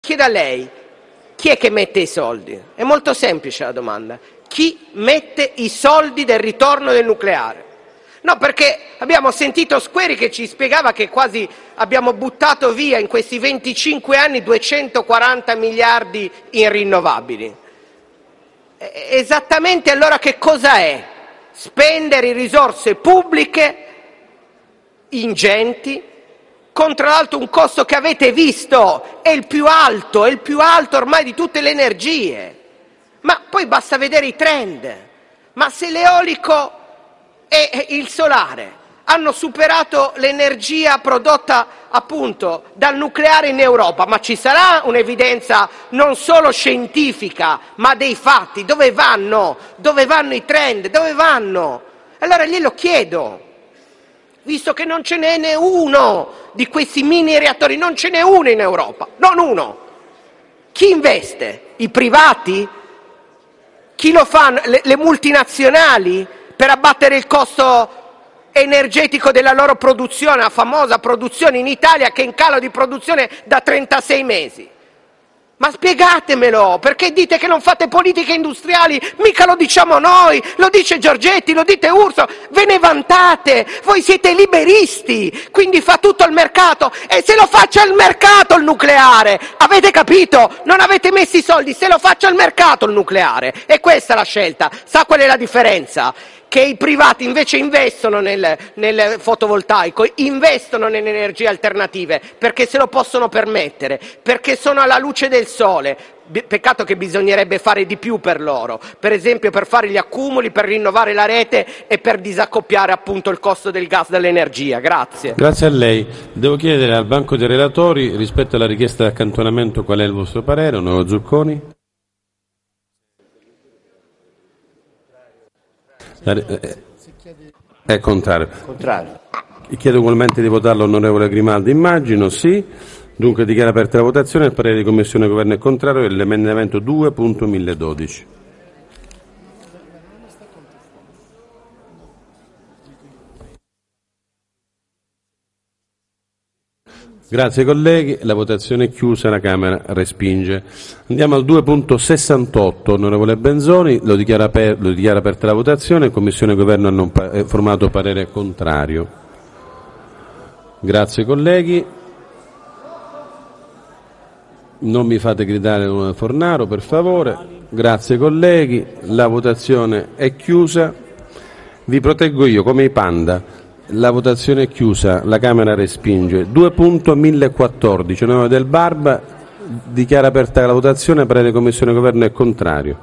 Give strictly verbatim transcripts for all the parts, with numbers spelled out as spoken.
chiedo a lei, chi è che mette i soldi? È molto semplice la domanda. Chi mette i soldi del ritorno del nucleare? No, perché abbiamo sentito Squeri che ci spiegava che quasi abbiamo buttato via in questi venticinque anni duecentoquaranta miliardi in rinnovabili. Esattamente, allora che cosa è? Spendere risorse pubbliche ingenti con tra l'altro un costo che avete visto è il più alto, è il più alto ormai di tutte le energie. Ma poi basta vedere i trend. Ma se l'eolico e il solare hanno superato l'energia prodotta appunto dal nucleare in Europa, ma ci sarà un'evidenza non solo scientifica ma dei fatti? Dove vanno? Dove vanno i trend? Dove vanno? Allora glielo chiedo, visto che non ce n'è né uno di questi mini reattori, non ce n'è uno in Europa, non uno. Chi investe? I privati? Chi lo fanno? Le, le multinazionali per abbattere il costo energetico della loro produzione, la famosa produzione in Italia che è in calo di produzione da trentasei mesi. Ma spiegatemelo, perché dite che non fate politiche industriali? Mica lo diciamo noi, lo dice Giorgetti, lo dite Urso, ve ne vantate, voi siete liberisti, quindi fa tutto il mercato, e se lo faccia il mercato il nucleare, avete capito? Non avete messo i soldi, se lo faccia il mercato il nucleare, e questa è la scelta. Sa qual è la differenza? Che i privati invece investono nel, nel fotovoltaico, investono nelle energie alternative perché se lo possono permettere, perché sono alla luce del sole. Peccato che bisognerebbe fare di più per loro, per esempio per fare gli accumuli, per rinnovare la rete e per disaccoppiare appunto il costo del gas dall'energia. Grazie. Grazie a lei. Devo chiedere al banco dei relatori, rispetto alla richiesta di accantonamento, qual è il vostro parere, onorevole Zucconi? È contrario. Contrario. Chiedo ugualmente di votarlo l'onorevole Grimaldi, immagino, sì. Dunque dichiara aperta la votazione. Il parere di Commissione Governo è contrario dell'emendamento due punto milledodici. Grazie colleghi, la votazione è chiusa, la Camera respinge. Andiamo al due punto sessantotto, onorevole Benzoni, lo dichiara, aper, lo dichiara aperta la votazione, Commissione Governo ha non pa- eh, formato parere contrario. Grazie colleghi. Non mi fate gridare l'onorevole Fornaro, per favore. Grazie colleghi, la votazione è chiusa. Vi proteggo io come i panda. La votazione è chiusa, la Camera respinge. due punto millequattordici, onorevole Del Barba, dichiara aperta la votazione, parere di Commissione Governo è contrario.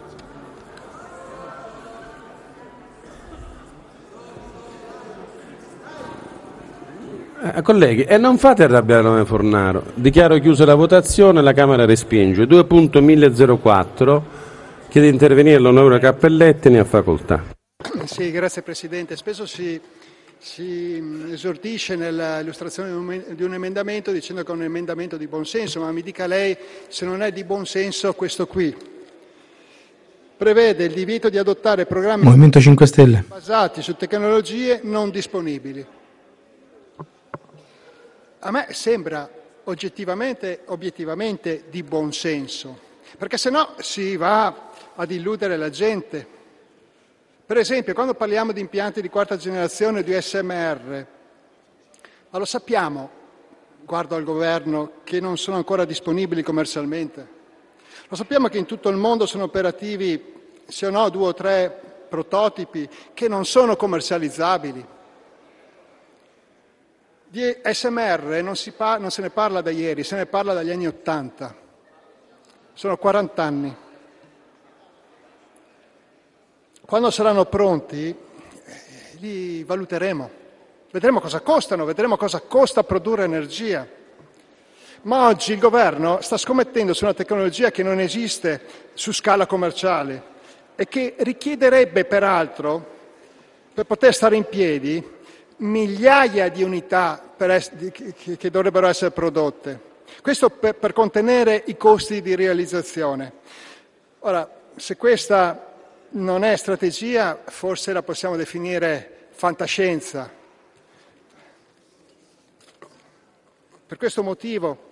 Eh, colleghi, e non fate arrabbiare l'onorevole Fornaro. Dichiaro chiusa la votazione, la Camera respinge. due punto millequattordici, chiede di intervenire l'onorevole Cappelletti, ne ha facoltà. Sì, grazie Presidente. Spesso si... si esordisce nell'illustrazione di un emendamento dicendo che è un emendamento di buonsenso, ma mi dica lei se non è di buonsenso questo qui. Prevede il divieto di adottare programmi Movimento cinque Stelle basati su tecnologie non disponibili. A me sembra oggettivamente, obiettivamente di buonsenso, perché se no si va ad illudere la gente. Per esempio, quando parliamo di impianti di quarta generazione di U S M R, ma lo sappiamo, guardo al governo, che non sono ancora disponibili commercialmente. Lo sappiamo che in tutto il mondo sono operativi, se no, due o tre prototipi che non sono commercializzabili. Di S M R non, si pa- non se ne parla da ieri, se ne parla dagli anni Ottanta. Sono quaranta anni. Quando saranno pronti, li valuteremo, vedremo cosa costano, vedremo cosa costa produrre energia. Ma oggi il governo sta scommettendo su una tecnologia che non esiste su scala commerciale e che richiederebbe peraltro, per poter stare in piedi, migliaia di unità per es- di- che, che dovrebbero essere prodotte. Questo per, per contenere i costi di realizzazione. Ora, se questa non è strategia, forse la possiamo definire fantascienza. Per questo motivo